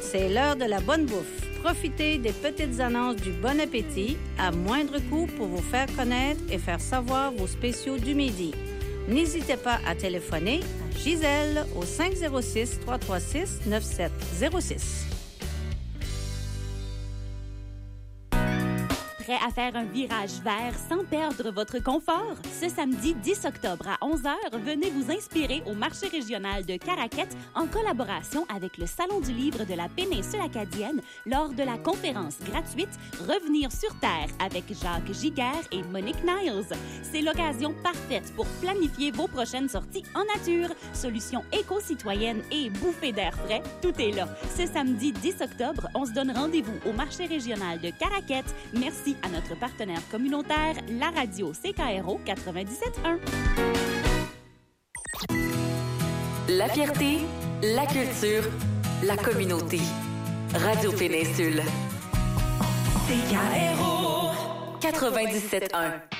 C'est l'heure de la bonne bouffe. Profitez des petites annonces du Bon Appétit à moindre coût pour vous faire connaître et faire savoir vos spéciaux du midi. N'hésitez pas à téléphoner à Gisèle au 506-336-9706. Prêt à faire un virage vert sans perdre votre confort? Ce samedi 10 octobre à 11h, venez vous inspirer au marché régional de Caraquette en collaboration avec le Salon du livre de la péninsule acadienne lors de la conférence gratuite Revenir sur Terre avec Jacques Giguère et Monique Niles. C'est l'occasion parfaite pour planifier vos prochaines sorties en nature. Solutions éco-citoyennes et bouffées d'air frais, tout est là. Ce samedi 10 octobre, on se donne rendez-vous au marché régional de Caraquette. Merci à notre partenaire communautaire, la radio CKRO 97.1. La fierté, la culture, la communauté. Radio Péninsule. CKRO 97.1.